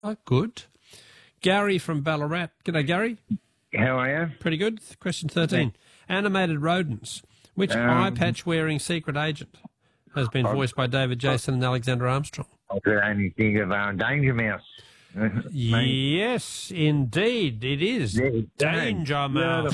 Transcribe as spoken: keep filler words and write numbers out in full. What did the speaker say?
Oh, good. Gary from Ballarat. G'day, Gary. How are you? Pretty good. Question thirteen. Animated rodents. Which Um, eye patch-wearing secret agent has been voiced by David Jason and Alexander Armstrong? I could only think of um, Danger Mouse. Yes, indeed, it is. Yeah, Danger Mouse.